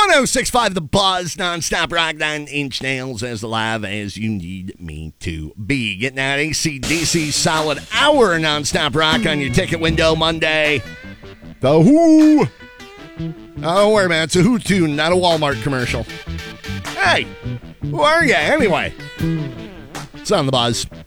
1065 The Buzz, nonstop rock, 9-inch nails, as live as you need me to be. Getting that AC/DC solid hour nonstop rock on your ticket window Monday. The Who. Oh, don't worry, man. It's a Who tune, not a Walmart commercial. Hey, who are you anyway? It's on The Buzz.